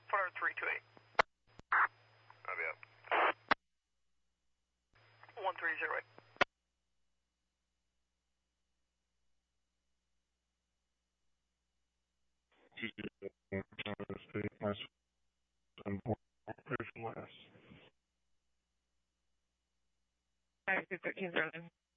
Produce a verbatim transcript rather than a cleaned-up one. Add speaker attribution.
Speaker 1: four oh three two eight.
Speaker 2: Copy out.
Speaker 1: one three zero eight.
Speaker 3: Five two thirteen zero nine.